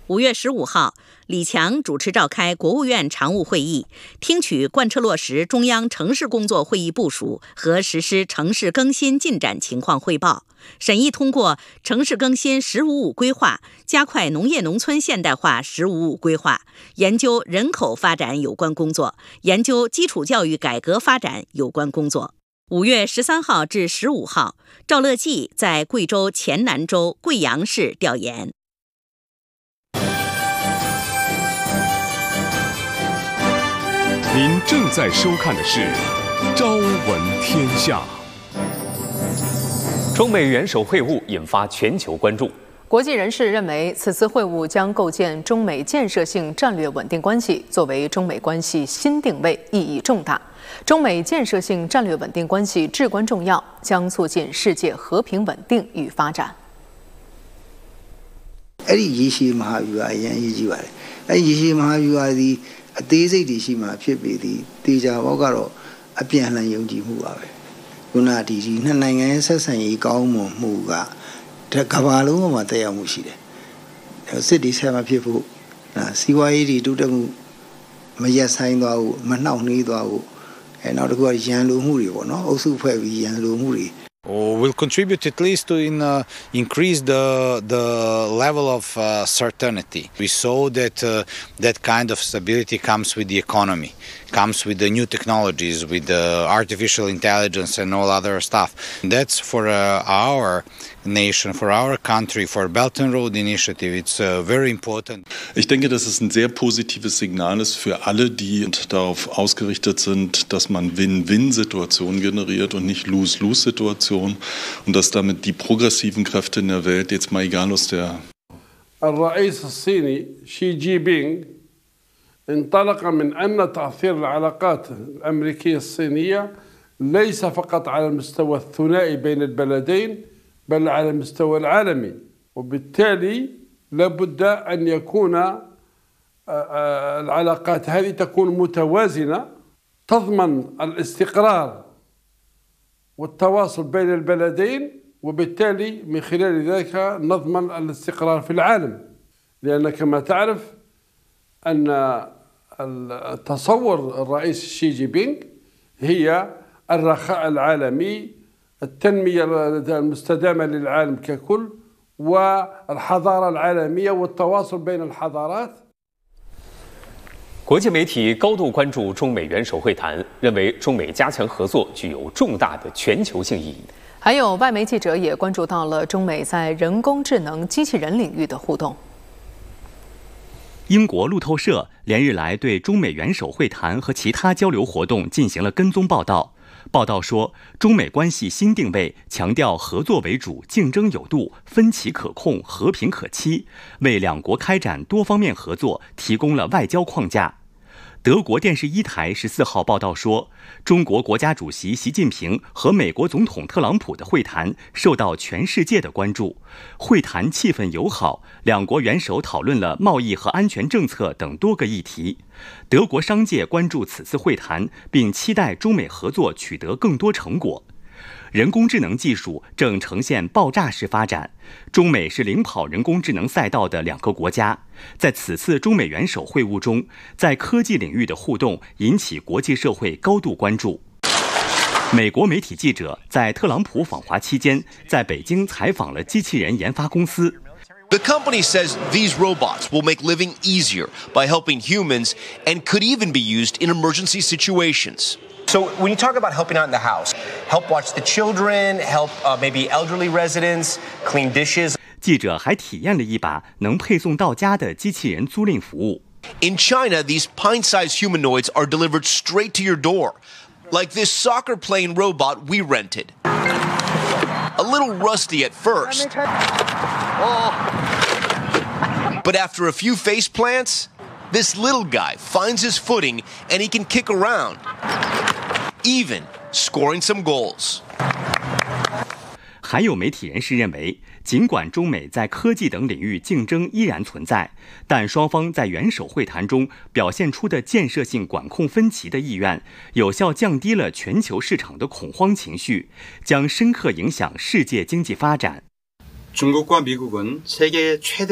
5月15号，李强主持召开国务院常务会议，听取贯彻落实中央城市工作会议部署和实施城市更新进展情况汇报，审议通过城市更新“15+5”规划，加快农业农村现代化“15+5”规划，研究人口发展有关工作，研究基础教育改革发展有关工作。5月13号至15号，赵乐际在贵州黔南州贵阳市调研。 您正在收看的是《朝闻天下》。 中美元首会晤引发全球关注。 国际人士认为，此次会晤将构建中美建设性战略稳定关系，作为中美关系新定位，意义重大。中美建设性战略稳定关系至关重要，将促进世界和平稳定与发展。 အဲ့ဒီရေရှည်မဟာဗျူဟာအရင်အရေးကြီးပါတယ်။အဲ့ဒီရေရှည်မဟာဗျူဟာဒီအသေးစိတ်တွေရှိမှဖြစ်ပေသည်တေချာဘောကတော့အပြန်လှန်ယုံကြည်မှုပါပဲ။ခုနဒီနှစ်နိုင်ငံရဲ့ဆက်ဆံရေးကောင်းမွန်မှုကကမ္ဘာလုံးမှာတက်ရောက်မှုရှိတယ်။စစ်တီဆက်မဖြစ်ဖို့စီးပွားရေးတွေတိုးတက်မှုမရက်ဆိုင်သွားဘူးမနှောင့်နှေးသွားဘူးနောက်တစ်ခုကရန်လိုမှုတွေပေါ့နော်အုပ်စုဖွဲ့ပြီးရန်လိုမှုတွေ will contribute at least to increase the level of certainty. We saw that that kind of stability comes with the economy, comes with the new technologies, with the artificial intelligence and all other stuff. That's for our nation, for our country, for Belt and Road Initiative. It's very important. Ich denke, dass es ein sehr positives Signal ist für alle, die darauf ausgerichtet sind, dass man Win-Win-Situationen generiert und nicht Lose-Lose-Situationen. Und dass damit die progressiven Kräfte in der Welt jetzt mal egal aus der الرئيس الصيني شي جي بينغ انطلق من أن تأثير العلاقات الأمريكية الصينية ليس فقط على المستوى الثنائي بين البلدين بل على المستوى العالمي وبالتالي لابد أن يكون العلاقات هذه تكون متوازنة تضمن الاستقرار والتواصل بين البلدين وبالتالي من خلال ذلك نضمن الاستقرار في العالم لأن كما تعرف أن تصور الرئيس شي جي بينغ هي الرخاء العالمي التنمية المستدامة للعالم ككل والحضارة العالمية والتواصل بين الحضارات。 国际媒体高度关注中美元首会谈，认为中美加强合作具有重大的全球性意义。 还有外媒记者也关注到了中美在人工智能机器人领域的互动。 英国路透社连日来对中美元首会谈和其他交流活动进行了跟踪报道。报道说，中美关系新定位强调合作为主、竞争有度、分歧可控、和平可期，为两国开展多方面合作提供了外交框架。德国电视1台14号报道说，中国国家主席习近平和美国总统特朗普的会谈受到全世界的关注。会谈气氛友好，两国元首讨论了贸易和安全政策等多个议题。德国商界关注此次会谈，并期待中美合作取得更多成果。人工智能技术正呈现爆炸式发展，中美是领跑人工智能赛道的两个国家。在此次中美元首会晤中，在科技领域的互动引起国际社会高度关注。美国媒体记者在特朗普访华期间，在北京采访了机器人研发公司。 The company says these robots will make living easier by helping humans and could even be used in emergency situations. So when you talk about helping out in the house, help watch the children, help maybe elderly residents, clean dishes. 记者还体验了一把能配送到家的机器人租赁服务。 In China, these pint-sized humanoids are delivered straight to your door, like this soccer-playing robot we rented. A little rusty at first, but after a few face plants, this little guy finds his footing and he can kick around, even scoring some goals. 还有媒体人士认为，尽管中美在科技等领域竞争依然存在，但双方在元首会谈中表现出的建设性管控分歧的意愿，有效降低了全球市场的恐慌情绪，将深刻影响世界经济发展。 중국과 미국은 세계의 최대